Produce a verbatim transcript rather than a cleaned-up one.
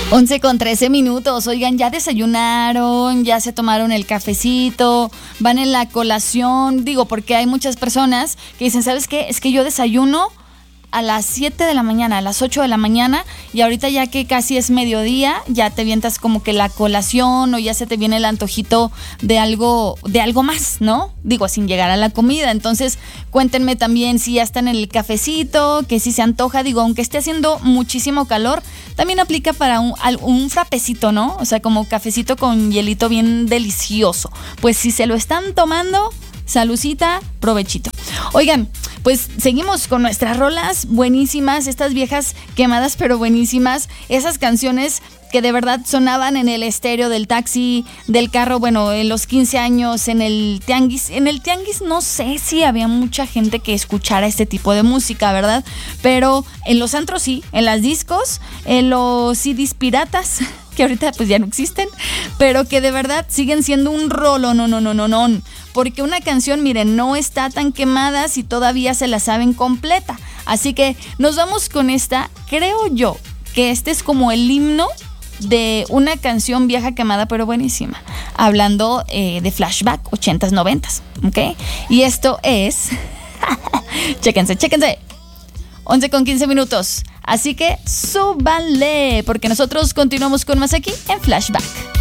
once con trece minutos. Oigan, ya desayunaron, ya se tomaron el cafecito, van en la colación. Digo, porque hay muchas personas que dicen, ¿sabes qué? Es que yo desayuno a las siete de la mañana, a las ocho de la mañana, y ahorita ya que casi es mediodía, ya te vientas como que la colación o ya se te viene el antojito de algo, de algo más, ¿no? Digo, sin llegar a la comida. Entonces, cuéntenme también si ya están en el cafecito, que si se antoja. Digo, aunque esté haciendo muchísimo calor, también aplica para un, un frapecito, ¿no? O sea, como cafecito con hielito bien delicioso. Pues si se lo están tomando, salucita, provechito. Oigan, pues seguimos con nuestras rolas buenísimas, estas viejas quemadas pero buenísimas, esas canciones que de verdad sonaban en el estéreo del taxi, del carro, bueno, en los quince años, en el tianguis. En el tianguis no sé si había mucha gente que escuchara este tipo de música, ¿verdad? Pero en los antros sí, en las discos, en los C Ds piratas, que ahorita pues ya no existen, pero que de verdad siguen siendo un rolo, no, no, no, no, no. Porque una canción, miren, no está tan quemada si todavía se la saben completa. Así que nos vamos con esta. Creo yo que este es como el himno de una canción vieja quemada pero buenísima. Hablando eh, de flashback, ochentas, noventas, ¿ok? Y esto es... chéquense, chéquense. once con quince minutos. Así que súbanle, porque nosotros continuamos con más aquí en Flashback.